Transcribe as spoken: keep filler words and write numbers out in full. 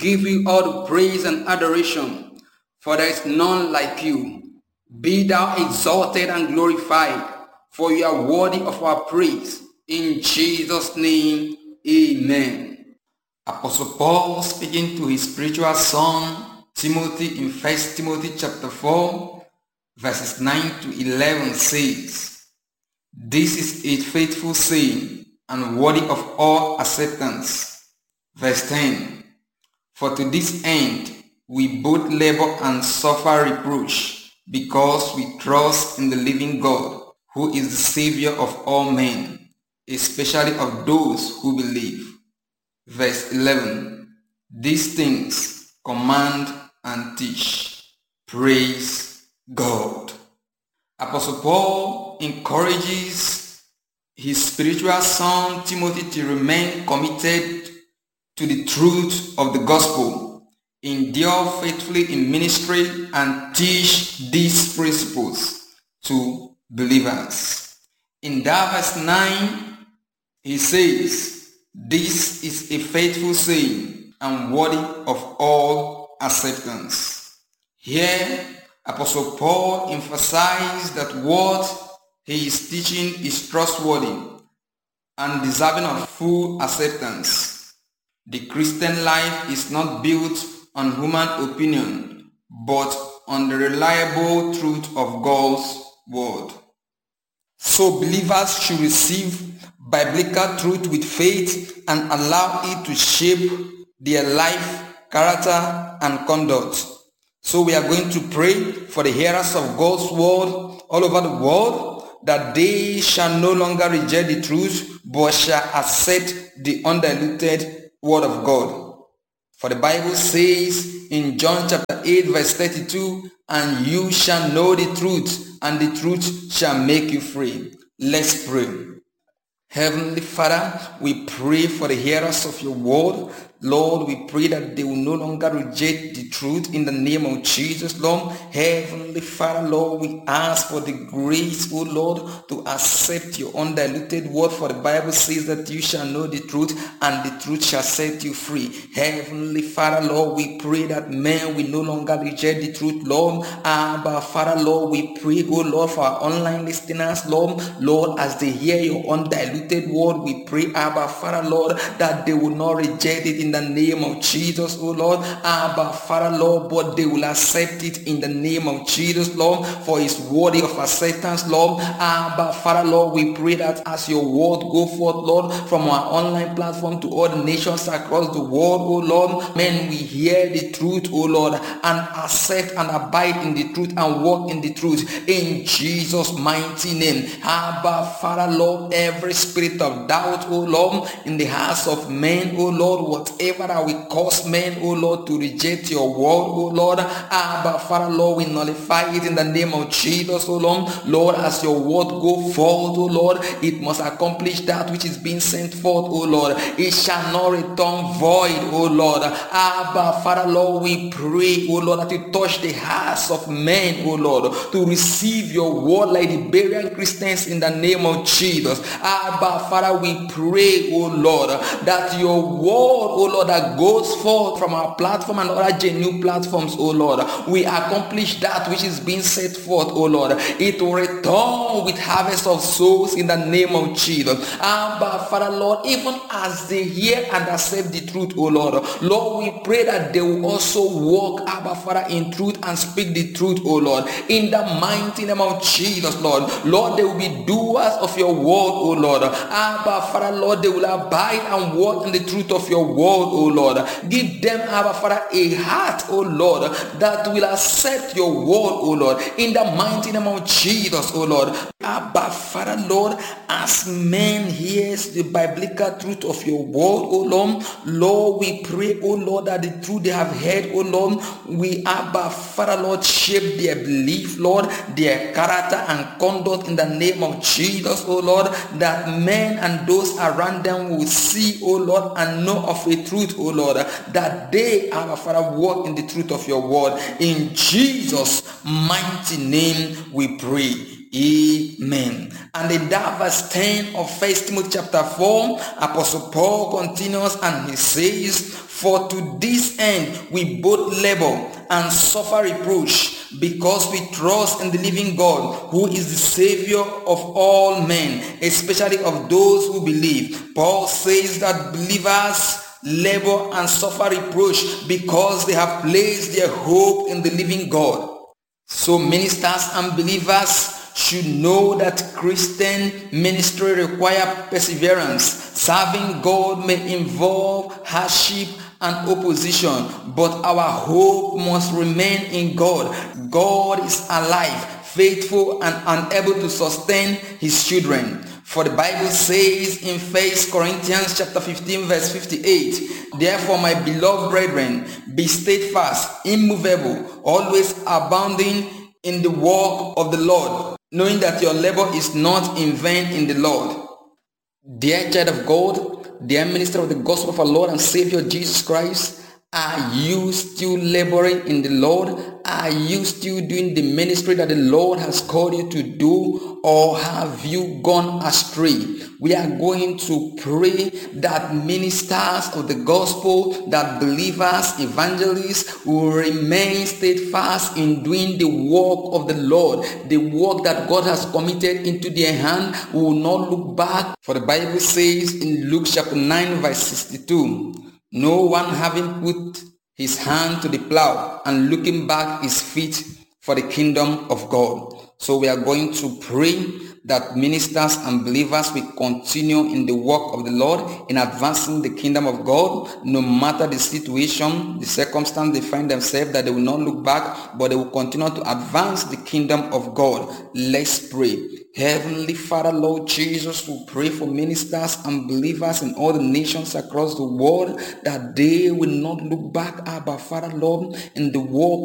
give you all the praise and adoration, for there is none like you. Be thou exalted and glorified, for you are worthy of our praise. In Jesus' name, amen. Apostle Paul, speaking to his spiritual son Timothy in First Timothy chapter four, verses nine to eleven says, "This is a faithful saying and worthy of all acceptance." Verse ten, "For to this end we both labor and suffer reproach, because we trust in the living God, who is the Savior of all men, especially of those who believe." Verse eleven, "These things command and teach." Praise God. Apostle Paul encourages his spiritual son Timothy to remain committed to the truth of the gospel, endure faithfully in ministry, and teach these principles to believers. In that verse nine, he says, "This is a faithful saying and worthy of all acceptance." Here, Apostle Paul emphasized that what he is teaching is trustworthy and deserving of full acceptance. The Christian life is not built on human opinion, but on the reliable truth of God's word. So believers should receive biblical truth with faith and allow it to shape their life, character, and conduct. So we are going to pray for the hearers of God's word all over the world, that they shall no longer reject the truth, but shall accept the undiluted word of God. For the Bible says in John chapter eight verse thirty-two, "And you shall know the truth, and the truth shall make you free." Let's pray. Heavenly Father, we pray for the hearers of your word. Lord, we pray that they will no longer reject the truth in the name of Jesus, Lord. Heavenly Father, Lord, we ask for the grace, oh Lord, to accept your undiluted word, for the Bible says that you shall know the truth and the truth shall set you free. Heavenly Father, Lord, we pray that men will no longer reject the truth, Lord. Abba, Father, Lord, we pray, oh Lord, for our online listeners, Lord. Lord, as they hear your undiluted word, we pray, Abba, Father, Lord, that they will not reject it in the name of Jesus, oh Lord. Abba, Father, Lord, but they will accept it in the name of Jesus, Lord, for it's worthy of acceptance, Lord. Abba, Father, Lord, we pray that as your word go forth, Lord, from our online platform to all the nations across the world, oh Lord, men we hear the truth, oh Lord, and accept and abide in the truth and walk in the truth in Jesus' mighty name. Abba, Father, Lord, every spirit of doubt, oh Lord, in the hearts of men, oh Lord, whatever that will cause men, oh Lord, to reject your word, oh Lord, Abba, Father, Lord, we nullify it in the name of Jesus, oh Lord. Lord, as your word go forth, oh Lord, it must accomplish that which is being sent forth, oh Lord. It shall not return void, oh Lord. Abba, Father, Lord, we pray, oh Lord, that you touch the hearts of men, oh Lord, to receive your word like the Berean Christians in the name of Jesus. Abba, Father, we pray, oh Lord, that your word, oh Lord, that goes forth from our platform and other genuine platforms, oh Lord, we accomplish that which is being set forth, oh Lord. It will return with harvest of souls in the name of Jesus. Abba, Father, Lord, even as they hear and accept the truth, oh Lord, Lord, we pray that they will also walk, Abba, Father, in truth and speak the truth, oh Lord, in the mighty name of Jesus, Lord. Lord, they will be doers of your word, oh Lord. Abba, Father, Lord, they will abide and walk in the truth of your word, oh Lord. Give them, Abba, Father, a heart, oh Lord, that will accept your word, oh Lord, in the mighty name of Jesus, oh Lord. Abba, Father, Lord, as men hears the biblical truth of your word, oh Lord, Lord, we pray, oh Lord, that the truth they have heard, oh Lord, we, Abba, Father, Lord, shape their belief, Lord, their character and conduct in the name of Jesus, oh Lord, that men and those around them will see, oh Lord, and know of a truth, oh Lord, that they, Abba, Father, walk in the truth of your word. In Jesus' mighty name we pray. Amen. And in that verse ten of First Timothy chapter four, Apostle Paul continues and he says, for to this end we both labor and suffer reproach, because we trust in the living God, who is the Savior of all men, especially of those who believe. Paul says that believers labor and suffer reproach because they have placed their hope in the living God. So ministers and believers should know that Christian ministry requires perseverance. Serving God may involve hardship and opposition, but our hope must remain in God. God is alive, faithful, and unable to sustain his children. For the Bible says in First Corinthians chapter fifteen verse fifty-eight, therefore my beloved brethren, be steadfast, immovable, always abounding in the work of the Lord, knowing that your labor is not in vain in the Lord. Dear child of God, dear minister of the gospel of our Lord and Savior Jesus Christ, are you still laboring in the Lord? Are you still doing the ministry that the Lord has called you to do, or have you gone astray? We are going to pray that ministers of the gospel, that believers, evangelists will remain steadfast in doing the work of the Lord, the work that God has committed into their hand. We will not look back. For the Bible says in Luke chapter nine verse sixty-two, no one having put his hand to the plow and looking back is fit for the kingdom of God. So we are going to pray that ministers and believers will continue in the work of the Lord, in advancing the kingdom of God, no matter the situation, the circumstance they find themselves, that they will not look back, but they will continue to advance the kingdom of God. Let's pray. Heavenly Father, Lord Jesus, we pray for ministers and believers in all the nations across the world, that they will not look back, Abba Father, Lord, in the work